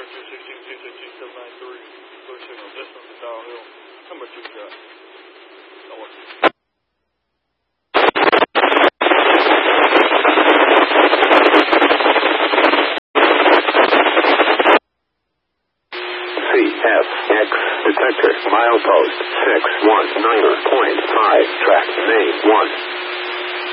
216-216-793. Clear signal distance to Dial Hill. Number 2 shot. North. CFX detector milepost 619.5 track main 1.